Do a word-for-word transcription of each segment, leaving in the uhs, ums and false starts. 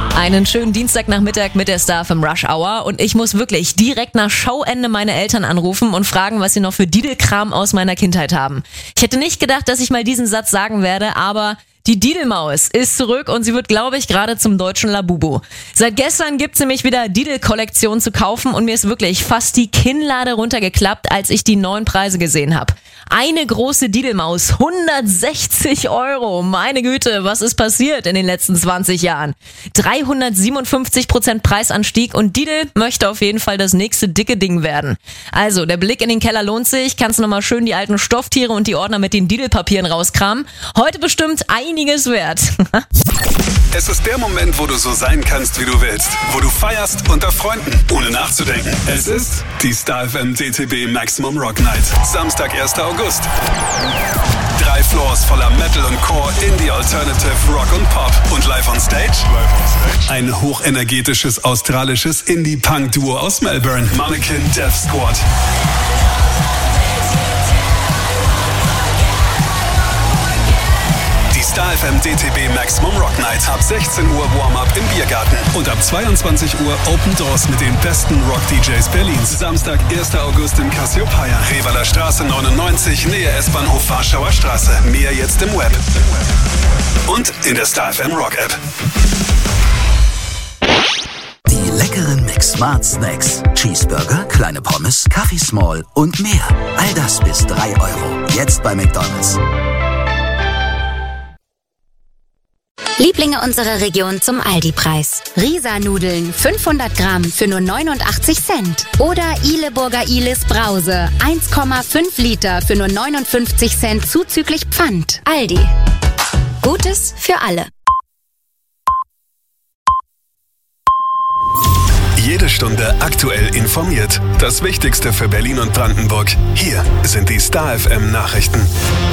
Einen schönen Dienstagnachmittag mit der Star F M Rush Hour und ich muss wirklich direkt nach Showende meine Eltern anrufen und fragen, was sie noch für Didelkram aus meiner Kindheit haben. Ich hätte nicht gedacht, dass ich mal diesen Satz sagen werde, aber die Didelmaus ist zurück und sie wird, glaube ich, gerade zum deutschen Labubu. Seit gestern gibt's nämlich wieder Didel-Kollektion zu kaufen und mir ist wirklich fast die Kinnlade runtergeklappt, als ich die neuen Preise gesehen habe. Eine große Didelmaus, hundertsechzig Euro. Meine Güte, was ist passiert in den letzten zwanzig Jahren? dreihundertsiebenundfünfzig Prozent Preisanstieg und Didel möchte auf jeden Fall das nächste dicke Ding werden. Also, der Blick in den Keller lohnt sich. Kannst du nochmal schön die alten Stofftiere und die Ordner mit den Didelpapieren rauskramen. Heute bestimmt einiges wert. Es ist der Moment, wo du so sein kannst, wie du willst. Wo du feierst unter Freunden, ohne nachzudenken. Es ist die Star F M D T B Maximum Rock Night. Samstag, erster August. Drei Floors voller Metal und Core, Indie, Alternative, Rock und Pop. Und live on stage? Ein hochenergetisches australisches Indie-Punk-Duo aus Melbourne. Mannequin Death Squad. Star F M D T B Maximum Rock Night. Ab sechzehn Uhr Warm-Up im Biergarten. Und ab zweiundzwanzig Uhr Open Doors mit den besten Rock-D Js Berlins. Samstag, erster August im Cassiopeia. Revaler Straße neunundneunzig, Nähe S-Bahnhof Warschauer Straße. Mehr jetzt im Web. Und in der Star F M Rock App. Die leckeren Mix-Smart Snacks. Cheeseburger, kleine Pommes, Kaffee Small und mehr. All das bis drei Euro. Jetzt bei McDonald's. Lieblinge unserer Region zum Aldi-Preis. Risa-Nudeln fünfhundert Gramm für nur neunundachtzig Cent. Oder Ihleburger Ihles Brause eins Komma fünf Liter für nur neunundfünfzig Cent zuzüglich Pfand. Aldi. Gutes für alle. Jede Stunde aktuell informiert. Das Wichtigste für Berlin und Brandenburg. Hier sind die Star F M Nachrichten.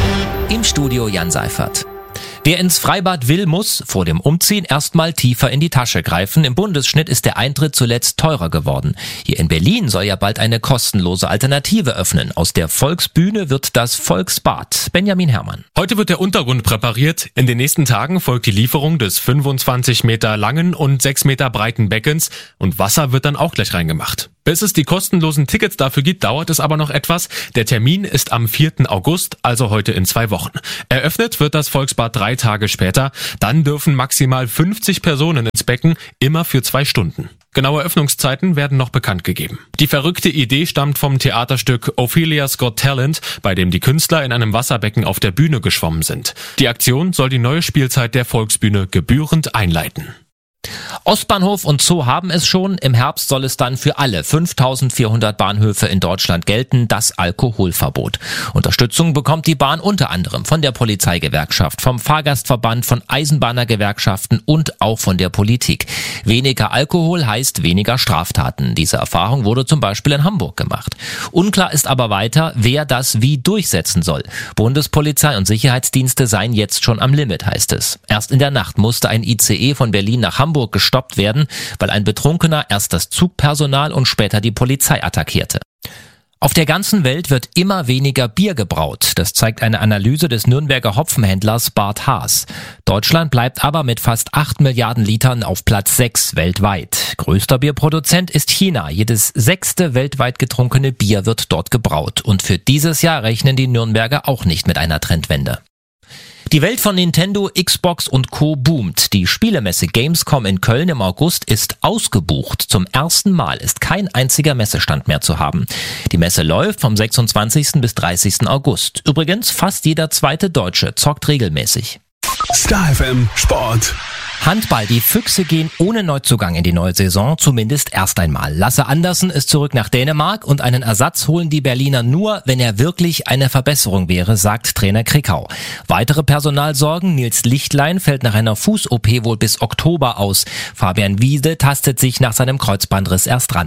Im Studio Jan Seifert. Wer ins Freibad will, muss vor dem Umziehen erstmal tiefer in die Tasche greifen. Im Bundesschnitt ist der Eintritt zuletzt teurer geworden. Hier in Berlin soll ja bald eine kostenlose Alternative öffnen. Aus der Volksbühne wird das Volksbad. Benjamin Herrmann. Heute wird der Untergrund präpariert. In den nächsten Tagen folgt die Lieferung des fünfundzwanzig Meter langen und sechs Meter breiten Beckens und Wasser wird dann auch gleich reingemacht. Bis es die kostenlosen Tickets dafür gibt, dauert es aber noch etwas. Der Termin ist am vierten August, also heute in zwei Wochen. Eröffnet wird das Volksbad drei Tage später. Dann dürfen maximal fünfzig Personen ins Becken, immer für zwei Stunden. Genaue Öffnungszeiten werden noch bekannt gegeben. Die verrückte Idee stammt vom Theaterstück Ophelia's Got Talent, bei dem die Künstler in einem Wasserbecken auf der Bühne geschwommen sind. Die Aktion soll die neue Spielzeit der Volksbühne gebührend einleiten. Ostbahnhof und Zoo haben es schon. Im Herbst soll es dann für alle fünftausendvierhundert Bahnhöfe in Deutschland gelten, das Alkoholverbot. Unterstützung bekommt die Bahn unter anderem von der Polizeigewerkschaft, vom Fahrgastverband, von Eisenbahnergewerkschaften und auch von der Politik. Weniger Alkohol heißt weniger Straftaten. Diese Erfahrung wurde zum Beispiel in Hamburg gemacht. Unklar ist aber weiter, wer das wie durchsetzen soll. Bundespolizei und Sicherheitsdienste seien jetzt schon am Limit, heißt es. Erst in der Nacht musste ein I C E von Berlin nach Hamburg gestoppt werden, weil ein Betrunkener erst das Zugpersonal und später die Polizei attackierte. Auf der ganzen Welt wird immer weniger Bier gebraut. Das zeigt eine Analyse des Nürnberger Hopfenhändlers Bart Haas. Deutschland bleibt aber mit fast acht Milliarden Litern auf Platz sechs weltweit. Größter Bierproduzent ist China. Jedes sechste weltweit getrunkene Bier wird dort gebraut. Und für dieses Jahr rechnen die Nürnberger auch nicht mit einer Trendwende. Die Welt von Nintendo, Xbox und Co. boomt. Die Spielemesse Gamescom in Köln im August ist ausgebucht. Zum ersten Mal ist kein einziger Messestand mehr zu haben. Die Messe läuft vom sechsundzwanzigsten bis dreißigsten August. Übrigens, fast jeder zweite Deutsche zockt regelmäßig. Star F M Sport. Handball. Die Füchse gehen ohne Neuzugang in die neue Saison, zumindest erst einmal. Lasse Andersen ist zurück nach Dänemark und einen Ersatz holen die Berliner nur, wenn er wirklich eine Verbesserung wäre, sagt Trainer Krickau. Weitere Personalsorgen: Nils Lichtlein fällt nach einer Fuß-O P wohl bis Oktober aus. Fabian Wiese tastet sich nach seinem Kreuzbandriss erst ran.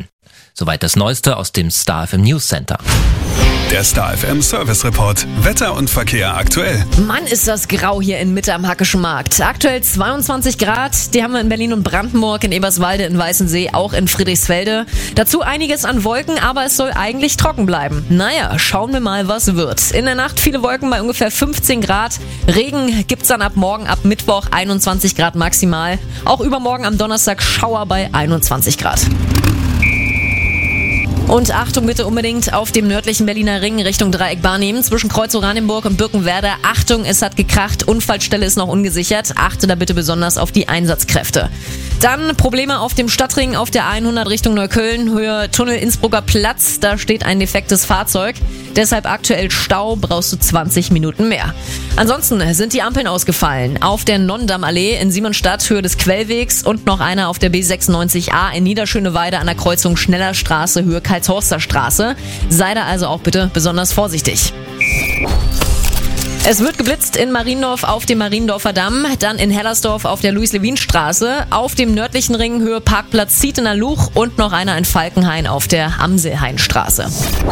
Soweit das Neueste aus dem Star F M News Center. Der Star F M Service Report. Wetter und Verkehr aktuell. Mann, ist das grau hier in Mitte am Hackischen Markt. Aktuell zweiundzwanzig Grad, die haben wir in Berlin und Brandenburg, in Eberswalde, in Weißensee, auch in Friedrichsfelde. Dazu einiges an Wolken, aber es soll eigentlich trocken bleiben. Naja, schauen wir mal, was wird. In der Nacht viele Wolken bei ungefähr fünfzehn Grad. Regen gibt's dann ab morgen, ab Mittwoch einundzwanzig Grad maximal. Auch übermorgen am Donnerstag Schauer bei einundzwanzig Grad. Und Achtung bitte unbedingt auf dem nördlichen Berliner Ring Richtung Dreieck Barnim zwischen Kreuz-Oranienburg und Birkenwerder. Achtung, es hat gekracht, Unfallstelle ist noch ungesichert. Achte da bitte besonders auf die Einsatzkräfte. Dann Probleme auf dem Stadtring auf der hundert Richtung Neukölln, Höhe Tunnel Innsbrucker Platz. Da steht ein defektes Fahrzeug. Deshalb aktuell Stau, brauchst du zwanzig Minuten mehr. Ansonsten sind die Ampeln ausgefallen. Auf der Nonnendammallee in Siemensstadt, Höhe des Quellwegs und noch einer auf der B sechsundneunzig A in Niederschöneweide an der Kreuzung Schnellerstraße, Höhe Karlshorster Straße. Sei da also auch bitte besonders vorsichtig. Es wird geblitzt in Mariendorf auf dem Mariendorfer Damm, dann in Hellersdorf auf der Louis-Levin-Straße, auf dem nördlichen Ring Höhe Parkplatz Zietener Luch und noch einer in Falkenhain auf der Amselhainstraße.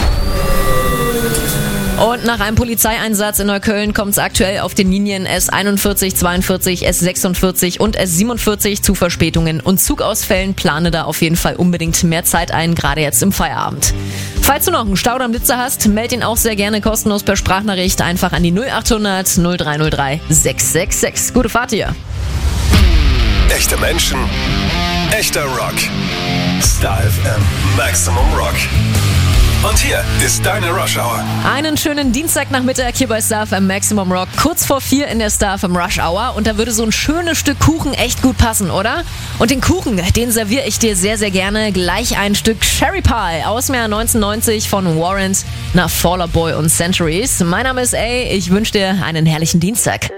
Und nach einem Polizeieinsatz in Neukölln kommt es aktuell auf den Linien S einundvierzig, zweiundvierzig, S sechsundvierzig und S siebenundvierzig zu Verspätungen und Zugausfällen. Plane da auf jeden Fall unbedingt mehr Zeit ein, gerade jetzt im Feierabend. Falls du noch einen Stau oder einen Blitzer hast, meld ihn auch sehr gerne kostenlos per Sprachnachricht einfach an die null achthundert null drei null drei sechs sechs sechs. Gute Fahrt dir! Echte Menschen, echter Rock. Star F M Maximum Rock. Und hier ist deine Rush Hour. Einen schönen Dienstagnachmittag hier bei Star F M Maximum Rock. Kurz vor vier in der Star F M Rush Hour. Und da würde so ein schönes Stück Kuchen echt gut passen, oder? Und den Kuchen, den serviere ich dir sehr, sehr gerne. Gleich ein Stück Cherry Pie aus dem Jahr neunzehnhundertneunzig von Warrant nach Fall Out Boy und Centuries. Mein Name ist A. Ich wünsche dir einen herrlichen Dienstag.